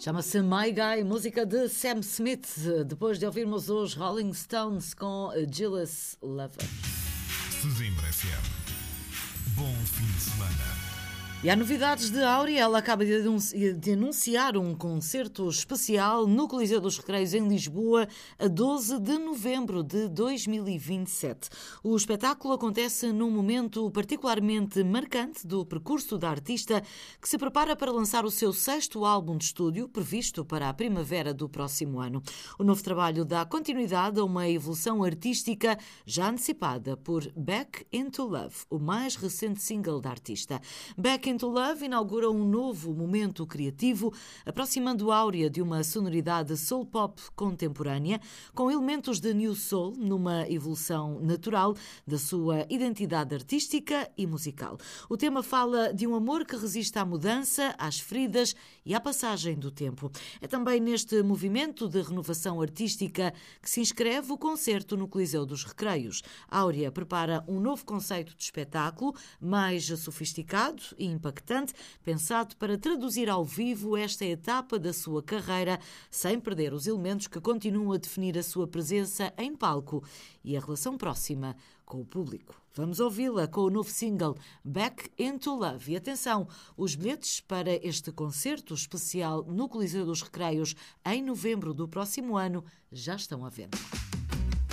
Chama-se My Guy, música de Sam Smith, depois de ouvirmos os Rolling Stones com Jealous Lover. Sesimbra FM. Bom fim de semana. E há novidades de Áurea. Ela acaba de anunciar um concerto especial no Coliseu dos Recreios em Lisboa a 12 de novembro de 2027. O espetáculo acontece num momento particularmente marcante do percurso da artista, que se prepara para lançar o seu 6º álbum de estúdio, previsto para a primavera do próximo ano. O novo trabalho dá continuidade a uma evolução artística já antecipada por Back Into Love, o mais recente single da artista. Back Into Love inaugura um novo momento criativo, aproximando Áurea de uma sonoridade soul pop contemporânea, com elementos de new soul, numa evolução natural da sua identidade artística e musical. O tema fala de um amor que resiste à mudança, às feridas e à passagem do tempo. É também neste movimento de renovação artística que se inscreve o concerto no Coliseu dos Recreios. Áurea prepara um novo conceito de espetáculo, mais sofisticado e impactante, pensado para traduzir ao vivo esta etapa da sua carreira, sem perder os elementos que continuam a definir a sua presença em palco e a relação próxima com o público. Vamos ouvi-la com o novo single Back Into Love. E atenção, os bilhetes para este concerto especial no Coliseu dos Recreios em novembro do próximo ano já estão à venda.